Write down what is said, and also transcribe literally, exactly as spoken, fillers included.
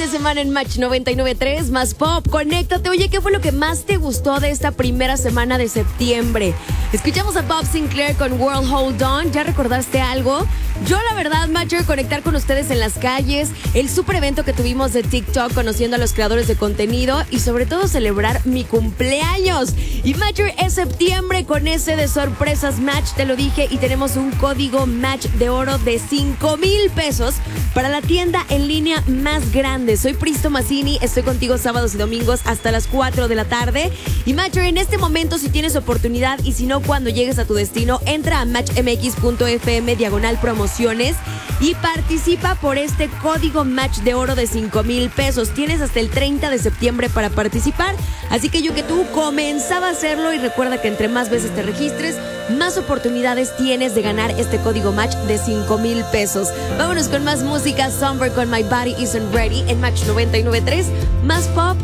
de semana en Match noventa y nueve punto tres, más pop. Conéctate. Oye, ¿qué fue lo que más te gustó de esta primera semana de septiembre? Escuchamos a Bob Sinclair con World Hold On. ¿Ya recordaste algo? Yo, la verdad, Matcher, conectar con ustedes en las calles, el super evento que tuvimos de TikTok conociendo a los creadores de contenido y sobre todo celebrar mi cumpleaños. Y Matcher, es septiembre con ese de sorpresas Match, te lo dije, y tenemos un código Match de oro de cinco mil pesos para la tienda en línea más grande. Soy Pristo Mazzini, estoy contigo sábados y domingos hasta las cuatro de la tarde. Y Matcher, en este momento, si tienes oportunidad y si no, cuando llegues a tu destino, entra a matchmx.fm diagonal promociones y participa por este código Match de oro de cinco mil pesos. Tienes hasta el treinta de septiembre para participar, así que yo que tú comenzaba a hacerlo, y recuerda que entre más veces te registres, más oportunidades tienes de ganar este código Match de cinco mil pesos. Vámonos con más música. Somber con My Body Isn't Ready en Match noventa y nueve punto tres, más pop